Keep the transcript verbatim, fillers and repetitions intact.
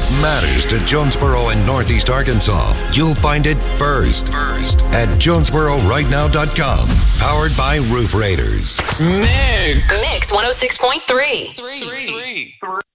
matters to Jonesboro and Northeast Arkansas, you'll find it first, first at Jonesboro Right Now dot com. Powered by Roof Raiders. Mix. Mix one oh six point three. Three. Three.